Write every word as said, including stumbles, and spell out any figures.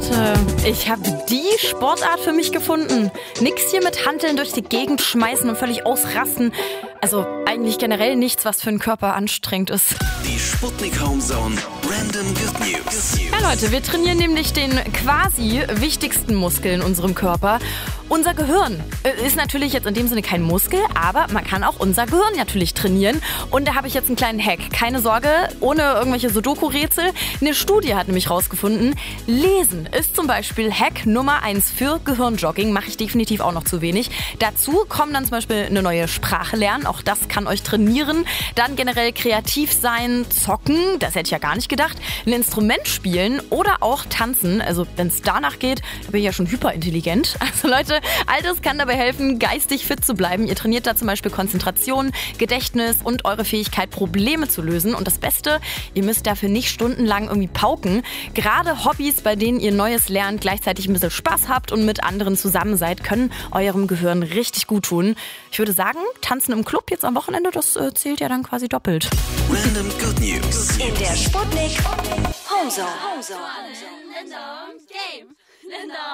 Leute, ich habe die Sportart für mich gefunden. Nix hier mit Hanteln durch die Gegend schmeißen und völlig ausrasten. Also eigentlich generell nichts, was für den Körper anstrengend ist. Die Sputnik Homezone Random Good News. Ja Leute, wir trainieren nämlich den quasi wichtigsten Muskel in unserem Körper. Unser Gehirn ist natürlich jetzt in dem Sinne kein Muskel, aber man kann auch unser Gehirn natürlich trainieren. Und da habe ich jetzt einen kleinen Hack. Keine Sorge, ohne irgendwelche Sudoku-Rätsel. Eine Studie hat nämlich rausgefunden, Lesen ist zum Beispiel Hack Nummer eins für Gehirnjogging. Mache ich definitiv auch noch zu wenig. Dazu kommen dann zum Beispiel eine neue Sprache lernen. Auch das kann euch trainieren. Dann generell kreativ sein, zocken, das hätte ich ja gar nicht gedacht. Ein Instrument spielen oder auch tanzen. Also wenn es danach geht, dann bin ich ja schon hyperintelligent. Also Leute, all das kann dabei helfen, geistig fit zu bleiben. Ihr trainiert da zum Beispiel Konzentration, Gedächtnis und eure Fähigkeit, Probleme zu lösen. Und das Beste, ihr müsst dafür nicht stundenlang irgendwie pauken. Gerade Hobbys, bei denen ihr Neues lernt, gleichzeitig ein bisschen Spaß habt und mit anderen zusammen seid, können eurem Gehirn richtig gut tun. Ich würde sagen, tanzen im Club jetzt am Wochenende, das äh, zählt ja dann quasi doppelt. Random Good News. In der Sputnik Homezone.